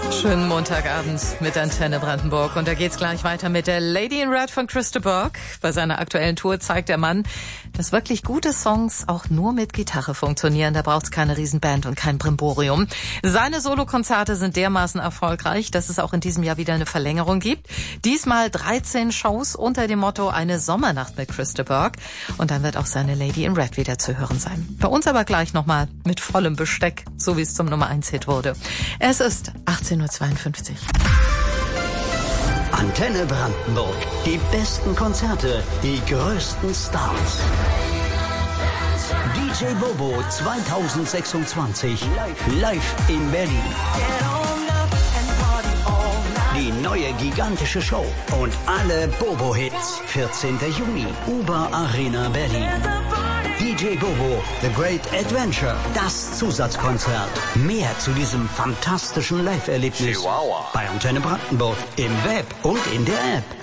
Schönen Montagabend mit Antenne Brandenburg. Und da geht's gleich weiter mit der Lady in Red von Christa Burke. Bei seiner aktuellen Tour zeigt der Mann, dass wirklich gute Songs auch nur mit Gitarre funktionieren. Da braucht's keine Riesenband und kein Brimborium. Seine Solokonzerte sind dermaßen erfolgreich, dass es auch in diesem Jahr wieder eine Verlängerung gibt. Diesmal 13 Shows unter dem Motto Eine Sommernacht mit Christa Burke. Und dann wird auch seine Lady in Red wieder zu hören sein. Bei uns aber gleich nochmal mit vollem Besteck, so wie es zum Nummer 1 Hit wurde. Es ist 18:52 Uhr. Antenne Brandenburg. Die besten Konzerte, die größten Stars. DJ Bobo 2026 live in Berlin. Die neue gigantische Show und alle Bobo-Hits. 14. Juni, Uber Arena Berlin. DJ Bobo, The Great Adventure, das Zusatzkonzert. Mehr zu diesem fantastischen Live-Erlebnis bei Antenne Brandenburg im Web und in der App.